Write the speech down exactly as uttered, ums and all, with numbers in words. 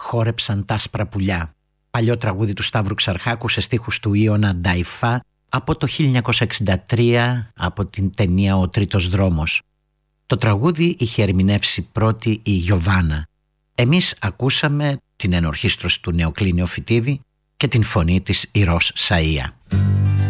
χόρεψαν τ' άσπρα πουλιά. Παλιό τραγούδι του Σταύρου Ξαρχάκου σε στίχους του Ιώνα Νταϊφά από το χίλια εννιακόσια εξήντα τρία από την ταινία «Ο Τρίτος Δρόμος». Το τραγούδι είχε ερμηνεύσει πρώτη η Γιωβάνα. Εμείς ακούσαμε την ενορχήστρωση του Νεοκλή Νεοφυτίδη και την φωνή της Ηρώς Σαΐα.